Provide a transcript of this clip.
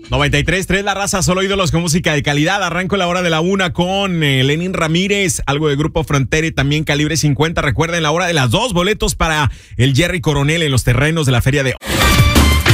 93.3 La Raza, solo ídolos con música de calidad. Arranco la hora de la 1 con Lenin Ramírez, algo de Grupo Frontera y también Calibre 50. Recuerden, la hora de las 2, boletos para el Jerry Coronel en los terrenos de la Feria de